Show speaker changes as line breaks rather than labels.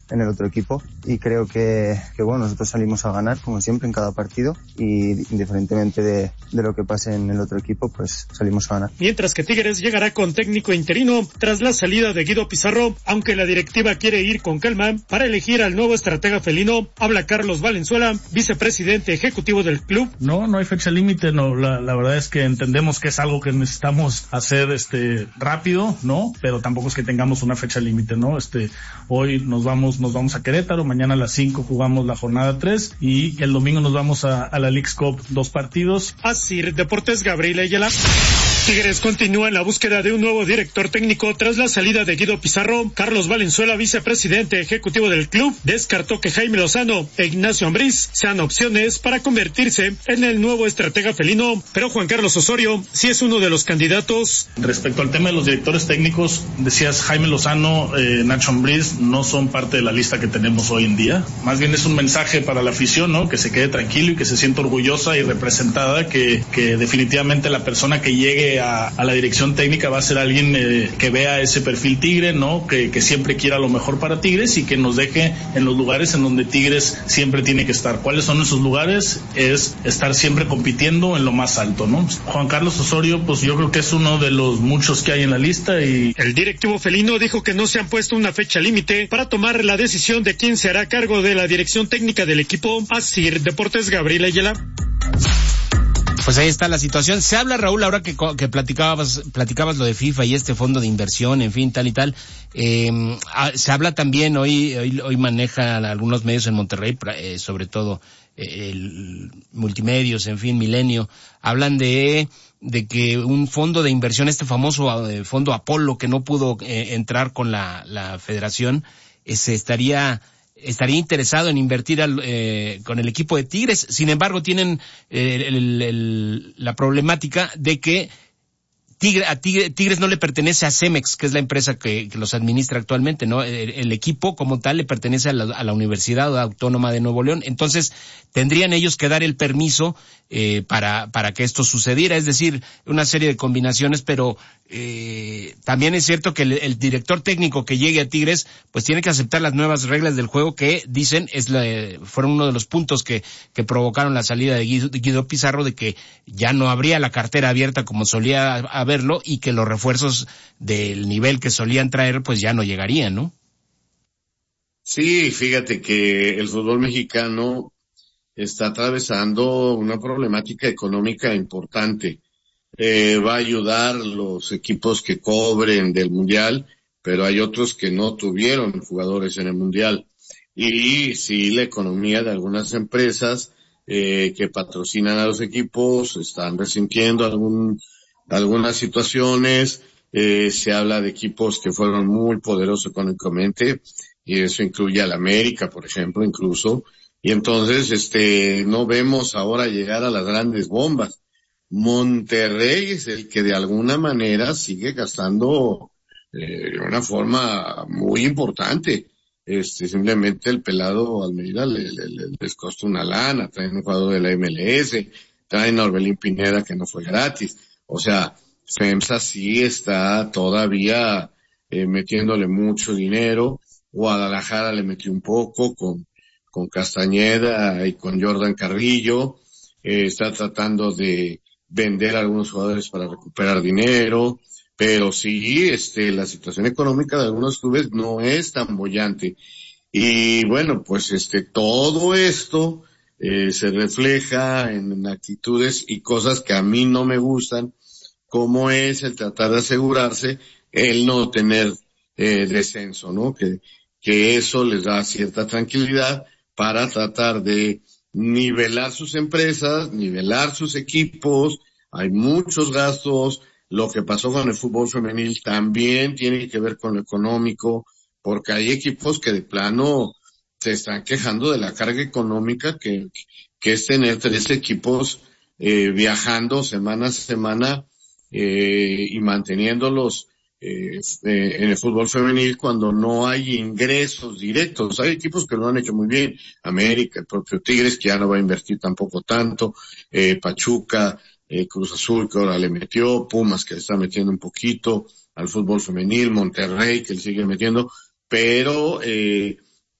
en el otro equipo, y creo que bueno, nosotros salimos a ganar como siempre en cada partido, y indiferentemente de lo que pase en el otro equipo, pues salimos a ganar.
Mientras que Tigres llegará con técnico interino tras la salida de Guido Pizarro, aunque la directiva quiere ir con calma para elegir al nuevo estratega felino. Habla Carlos Valenzuela, vicepresidente ejecutivo del club.
No hay fecha límite, no, la verdad es que entendemos que es algo que necesitamos hacer rápido, ¿no? Pero tampoco es que tengamos una fecha límite, ¿no? Hoy nos vamos a Querétaro, mañana a las 5 jugamos la jornada 3 y el domingo nos vamos a la Leagues Cup, 2 partidos.
Así, Deportes, Gabriel Ayala. Tigres continúa en la búsqueda de un nuevo director técnico tras la salida de Guido Pizarro. Carlos Valenzuela, vicepresidente ejecutivo del club, descartó que Jaime Lozano e Ignacio Ambriz sean opciones para convertirse en el nuevo estratega felino, pero Juan Carlos Osorio sí es uno de los candidatos.
Respecto al tema de los directores técnicos, decías Jaime Lozano, Nacho Ambriz no son parte de la lista que tenemos hoy en día. Más bien es un mensaje para la afición, ¿no? Que se quede tranquilo y que se sienta orgullosa y representada, que definitivamente la persona que llegue a la dirección técnica va a ser alguien que vea ese perfil Tigre, ¿no? Que siempre quiera lo mejor para Tigres y que nos deje en los lugares en donde Tigres siempre tiene que estar. ¿Cuáles son esos lugares? Es estar siempre compitiendo en lo más alto, ¿no? Juan Carlos Osorio, pues yo creo que es uno de los muchos que hay en la lista. Y
el directivo felino dijo que no se han puesto una fecha límite para tomar la decisión de quién se hará cargo de la dirección técnica del equipo. Así, Deportes, Gabriel Ayala.
Pues ahí está la situación. Se habla, Raúl, ahora que platicabas lo de FIFA y este fondo de inversión, en fin, tal y tal. Se habla también, hoy maneja algunos medios en Monterrey, sobre todo el Multimedios, en fin, Milenio, hablan de que un fondo de inversión, este famoso fondo Apolo, que no pudo entrar con la federación, estaría interesado en invertir con el equipo de Tigres. Sin embargo, tienen la problemática de que Tigres no le pertenece a Cemex, que es la empresa que los administra actualmente, ¿no? El equipo como tal le pertenece a la Universidad Autónoma de Nuevo León. Entonces, tendrían ellos que dar el permiso para que esto sucediera. Es decir, una serie de combinaciones, pero también es cierto que el director técnico que llegue a Tigres pues tiene que aceptar las nuevas reglas del juego que dicen fueron uno de los puntos que provocaron la salida de Guido Pizarro, de que ya no habría la cartera abierta como solía haberlo y que los refuerzos del nivel que solían traer pues ya no llegarían, ¿no?
Sí, fíjate que el fútbol mexicano está atravesando una problemática económica importante. Va a ayudar los equipos que cobren del Mundial, pero hay otros que no tuvieron jugadores en el Mundial. Y sí, la economía de algunas empresas que patrocinan a los equipos están resintiendo algunas situaciones. Se habla de equipos que fueron muy poderosos económicamente, y eso incluye al América, por ejemplo, incluso. Y entonces, no vemos ahora llegar a las grandes bombas. Monterrey es el que de alguna manera sigue gastando de una forma muy importante. Simplemente el pelado Almeida les costó una lana, traen un jugador de la MLS, traen a Orbelín Pineda que no fue gratis. O sea, FEMSA sí está todavía metiéndole mucho dinero. Guadalajara le metió un poco con Castañeda y con Jordan Carrillo. Está tratando de vender a algunos jugadores para recuperar dinero, pero sí, la situación económica de algunos clubes no es tan boyante. Y bueno, pues todo esto se refleja en actitudes y cosas que a mí no me gustan, como es el tratar de asegurarse el no tener descenso, ¿no? Que eso les da cierta tranquilidad para tratar de nivelar sus empresas, nivelar sus equipos. Hay muchos gastos. Lo que pasó con el fútbol femenil también tiene que ver con lo económico, porque hay equipos que de plano se están quejando de la carga económica que es tener 3 equipos viajando semana a semana y manteniéndolos en el fútbol femenil cuando no hay ingresos directos. Hay equipos que lo han hecho muy bien, América, el propio Tigres, que ya no va a invertir tampoco tanto, Pachuca, Cruz Azul, que ahora le metió, Pumas, que le está metiendo un poquito al fútbol femenil, Monterrey, que le sigue metiendo, pero